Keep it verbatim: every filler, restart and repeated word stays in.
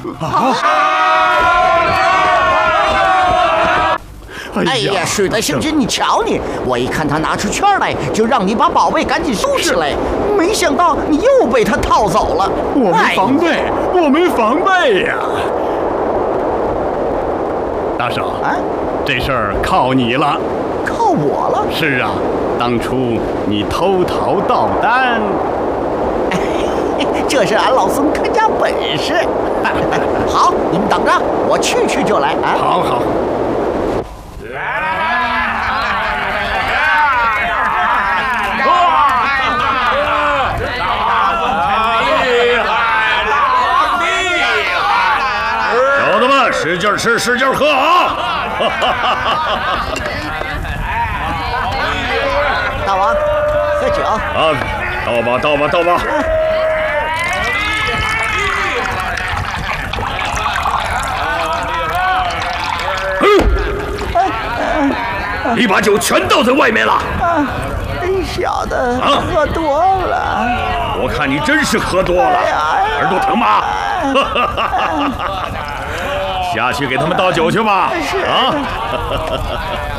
啊！ 哎呀，水德星君，你瞧你，我一看他拿出圈来，就让你把宝贝赶紧收起来，没想到你又被他套走了。 我没防备，哎、我没防备呀！大圣啊，这事儿靠你了。 靠我了？ 是啊，当初你偷桃盗丹， 这是俺老孙看家本事。好，你们等着，我去去就来啊！ 好好。小子们，使劲吃，使劲喝啊！ 大王，喝酒啊！倒吧，倒吧，倒吧！你把酒全倒在外面了！啊， 小的啊，喝多了。 我看你真是喝多了，耳朵疼吗？下去给他们倒酒去吧。 是啊！